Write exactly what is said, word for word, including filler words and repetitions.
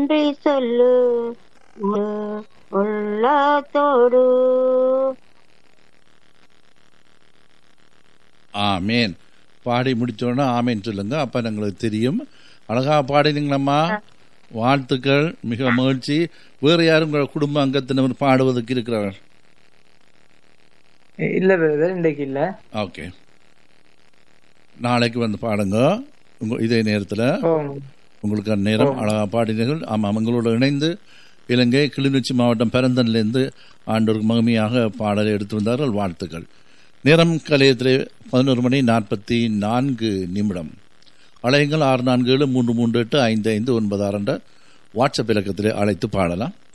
நன்றி சொல்லு முழு உள்ளத்தோடு. ஆமேன். பாடி முடிச்சோன்னா ஆமேன் சொல்லுங்க. அப்ப எங்களுக்கு தெரியும். அழகா பாடினீங்களம்மா, வாழ்த்துக்கள், மிக மகிழ்ச்சி. வேறு யாரும் உங்களோட குடும்ப அங்கத்தினர் பாடுவதற்கு இருக்கிறார்கள்? இல்ல பிரதர், இன்றைக்கு இல்ல. ஓகே, நாளைக்கு வந்து பாடுங்க உங்க இதே நேரத்தில். உங்களுக்கு நேரம் அழகா பாடினீர்கள். ஆமாம், அவங்களோட இணைந்து இலங்கை கிளிநொச்சி மாவட்டம் பெரந்தன்லேருந்து ஆண்டோருக்கு மகிமையாக பாடலை எடுத்து வந்தார்கள். வாழ்த்துக்கள். நேரம் கலையத்திலே பதினோரு மணி நாற்பத்தி நான்கு நிமிடம். அலையுங்கள் ஆறு நான்கு ஏழு மூன்று மூன்று எட்டு ஐந்து ஐந்து ஒன்பது ஆறு என்ற வாட்ஸ்அப் இலக்கத்திலே அழைத்து பாடலாம்.